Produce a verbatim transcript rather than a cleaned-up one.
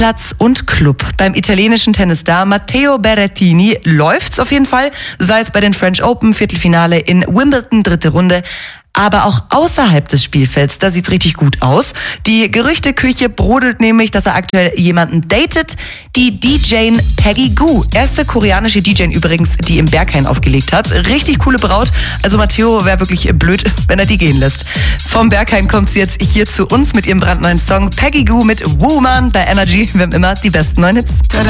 Platz und Club. Beim italienischen Tennisstar Matteo Berrettini läuft's auf jeden Fall. Sei es bei den French Open, Viertelfinale in Wimbledon, dritte Runde. Aber auch außerhalb des Spielfelds, da sieht's richtig gut aus. Die Gerüchteküche brodelt nämlich, dass er aktuell jemanden datet. Die D J Peggy Gou, erste koreanische D J übrigens, die im Berghain aufgelegt hat. Richtig coole Braut. Also Matteo wäre wirklich blöd, wenn er die gehen lässt. Vom Berghain kommt sie jetzt hier zu uns mit ihrem brandneuen Song Peggy Gou mit Woman bei Energy. Wir haben immer die besten neuen Hits.